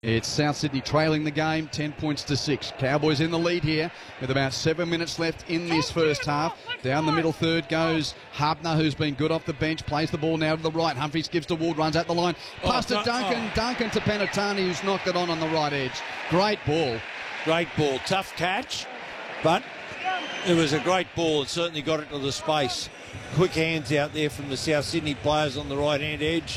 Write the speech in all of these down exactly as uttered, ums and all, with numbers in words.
It's South Sydney trailing the game, ten points to six. Cowboys in the lead here with about seven minutes left in this first half. Down the middle third goes Hubner, who's been good off the bench, plays the ball now to the right. Humphries gives to Ward, runs at the line. Pass Oh, to Duncan, oh. Duncan to Penatani, who's knocked it on on the right edge. Great ball. Great ball. Tough catch, but it was a great ball. It certainly got into the space. Quick hands out there from the South Sydney players on the right-hand edge.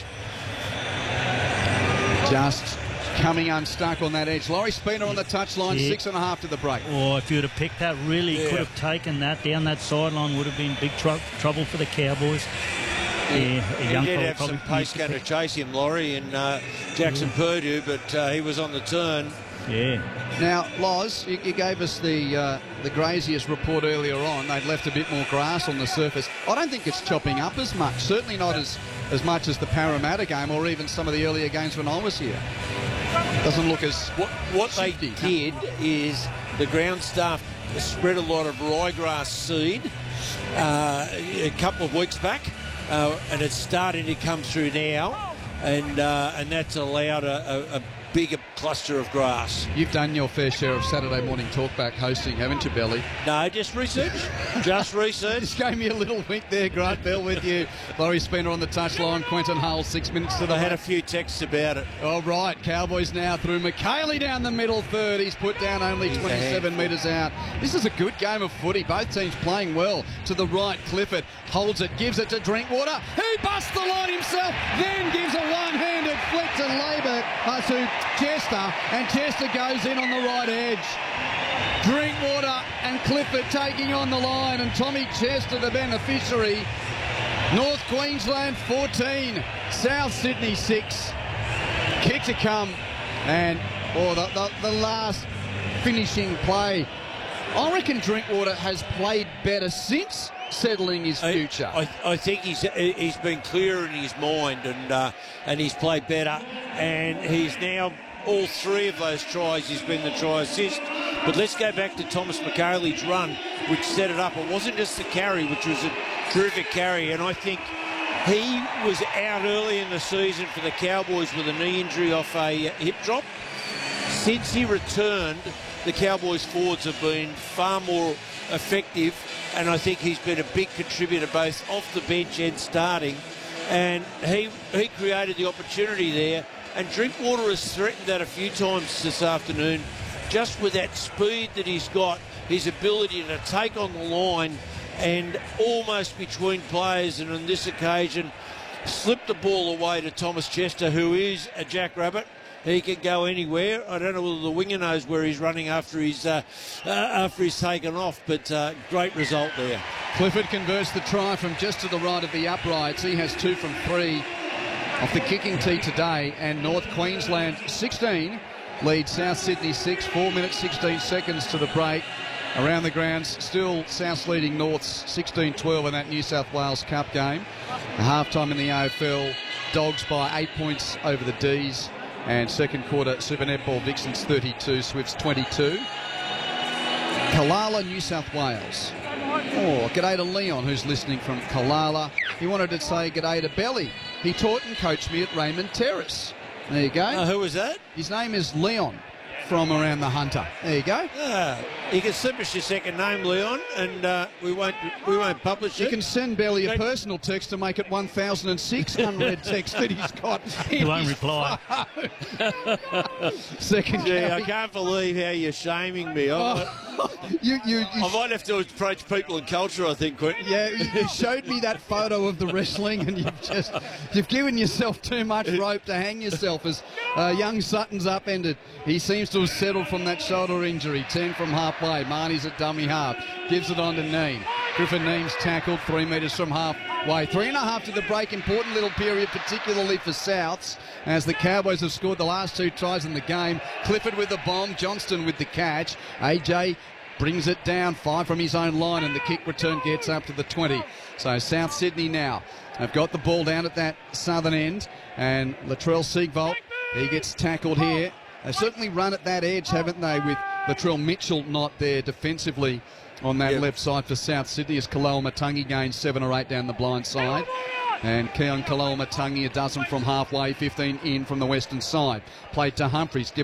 Just coming unstuck on that edge. Laurie Spina on the touchline, Yeah. six and a half to the break. Oh, if you'd have picked that, really Yeah. could have taken that down that sideline, would have been big tr- trouble for the Cowboys. Yeah, a He young did fella have some probably pace needs to going to pick- chase him, Laurie, and uh, Jackson Purdue, but uh, he was on the turn. Yeah. Now, Loz, you, you gave us the uh, the Graziers report earlier on. They'd left a bit more grass on the surface. I don't think it's chopping up as much. Certainly not as, as much as the Parramatta game or even some of the earlier games when I was here. Doesn't look as... What, what they shifty. did is the ground staff spread a lot of ryegrass seed uh, a couple of weeks back, uh, and it's starting to come through now, and uh, and that's allowed a, a, a bigger cluster of grass. You've done your fair share of Saturday morning talkback hosting, haven't you, Belly? No, just research. Just research. Just gave me a little wink there, Grant Bell with you. Laurie Spina on the touchline, Quentin Hull, six minutes to the I had a break. few texts about it. All right, Cowboys now through McKaylee down the middle third. He's put down only He's a twenty-seven metres out. This is a good game of footy. Both teams playing well. To the right, Clifford holds it, gives it to Drinkwater. He busts the line himself, then gives a one-handed flick to Labour, uh, to Chester, and Chester goes in on the right edge. Drinkwater and Clifford taking on the line, and Tommy Chester the beneficiary. North Queensland fourteen, South Sydney six. Kick to come, and oh, the, the, the last finishing play. I reckon Drinkwater has played better since settling his future. I, I, I think he's he's been clearer in his mind, and uh, and he's played better, and he's now all three of those tries. He's been the try assist. But let's go back to Thomas McKaylee's run, which set it up. It wasn't just the carry, which was a terrific carry, and I think he was out early in the season for the Cowboys with a knee injury off a hip drop. Since he returned, the Cowboys forwards have been far more effective, and I think he's been a big contributor both off the bench and starting, and he he created the opportunity there, and Drinkwater has threatened that a few times this afternoon, just with that speed that he's got, his ability to take on the line and almost between players, and on this occasion slip the ball away to Thomas Chester, who is a jackrabbit. He can go anywhere. I don't know whether the winger knows where he's running after he's uh, uh, after he's taken off, but uh, great result there. Clifford converts the try from just to the right of the uprights. He has two from three off the kicking tee today, and North Queensland sixteen leads South Sydney six, four minutes sixteen seconds to the break. Around the grounds, still South's leading North's sixteen twelve in that New South Wales Cup game. A half-time in the A F L, Dogs by eight points over the D's. And second quarter, Super Netball, Vixens thirty-two, Swifts twenty-two. Kalala, New South Wales. Oh, g'day to Leon, who's listening from Kalala. He wanted to say g'day to Belly. He taught and coached me at Raymond Terrace. There you go. Uh, who was that? His name is Leon from around the Hunter. There you go. Ah, you can slip us your second name, Leon, and uh, we won't we won't publish You it. can send Belly a Don't- personal text to make it one thousand six unread text that he's got. He won't reply. Second Gee, I carry. can't believe how you're shaming me. I, you, you, you I might have to approach people and culture, I think, Quentin. Yeah, you you showed me that photo of the wrestling, and you've just you've given yourself too much rope to hang yourself as uh, young Sutton's upended. He seems to have settled from that shoulder injury. Ten from halfway. Marnie's at dummy half. Gives it on to Neem. Griffin Neem's tackled three metres from halfway. Three and a half to the break. Important little period, particularly for Souths, as the Cowboys have scored the last two tries in the game. Clifford with the bomb. Johnston with the catch. A J brings it down, five from his own line, and the kick return gets up to the twenty. So South Sydney now have got the ball down at that southern end, and Latrell Siegvold, he gets tackled here. They've certainly run at that edge, haven't they, with Latrell Mitchell not there defensively on that Yep. left side for South Sydney, as Kalal Matangi gains seven or eight down the blind side. And Keon Kaloa-Matangi a dozen from halfway, fifteen in from the western side. Played to Humphries. Give